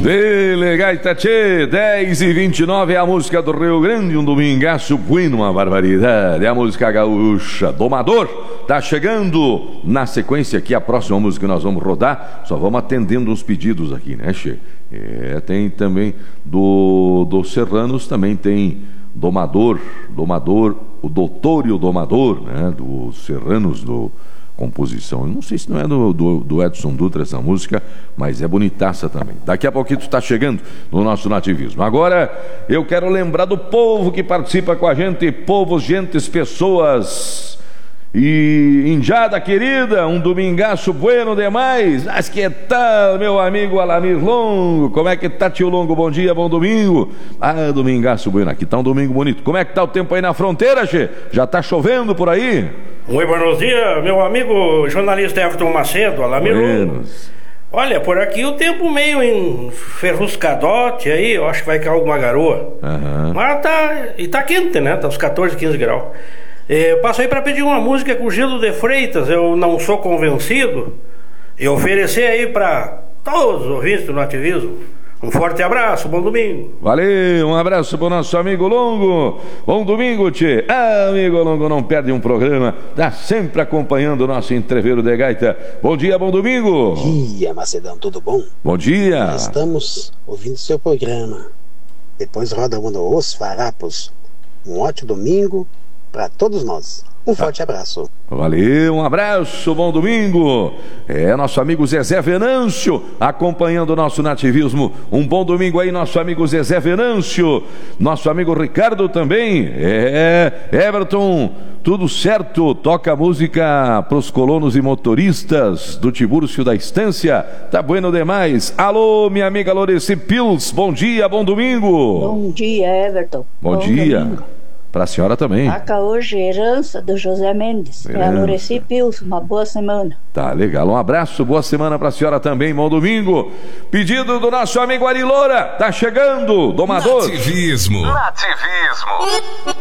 Delegaita Tchê, 10h29 é a música do Rio Grande, um domingaço bueno, uma barbaridade. É a música gaúcha, Domador, tá chegando. Na sequência aqui, a próxima música que nós vamos rodar, só vamos atendendo uns pedidos aqui, né, Tchê? Tem também do Serranos, também tem Domador, o Doutor e o Domador, né, do Serranos, do composição. Eu não sei se não é do Edson Dutra essa música, mas é bonitaça também. Daqui a pouquinho tu tá chegando no nosso nativismo. Agora eu quero lembrar do povo que participa com a gente, povos, gentes, pessoas e indiada querida, um domingaço bueno demais. Mas que tal, meu amigo Alamir Longo? Como é que tá, tio Longo? Bom dia, bom domingo. Ah, domingaço bueno, aqui tá um domingo bonito. Como é que tá o tempo aí na fronteira, che? Já tá chovendo por aí? Muito buenos dias, meu amigo jornalista Everton Macedo, Alamir Longo. Olha, por aqui o tempo meio enferruscadote aí, eu acho que vai cair alguma garoa. Mas tá quente, né? Tá uns 14, 15 graus. Eu passo aí para pedir uma música com Gildo de Freitas, Eu Não Sou Convencido, e oferecer aí para todos os ouvintes do nativismo. Um forte abraço, bom domingo. Valeu, um abraço pro nosso amigo Longo. Bom domingo, tchê. Amigo Longo, não perde um programa, tá sempre acompanhando o nosso entreveiro de gaita. Bom dia, bom domingo. Bom dia, Macedão, tudo bom? Bom dia. Estamos ouvindo seu programa. Depois roda Os Farrapos. Um ótimo domingo para todos nós. Um forte abraço. Valeu, um abraço, bom domingo. Nosso amigo Zezé Venâncio acompanhando o nosso nativismo. Um bom domingo aí, nosso amigo Zezé Venâncio. Nosso amigo Ricardo também. Everton, tudo certo. Toca música pros colonos e motoristas do Tibúrcio da Estância. Tá bueno demais. Alô, minha amiga Loreci Pils. Bom dia, bom domingo. Bom dia, Everton. Bom dia. Domingo. Para a senhora também. Toca hoje Herança do José Mendes. Para Loreci Pils, uma boa semana. Tá legal, um abraço, boa semana para a senhora também, bom domingo. Pedido do nosso amigo Ari Loura, tá chegando, Domador. Nativismo.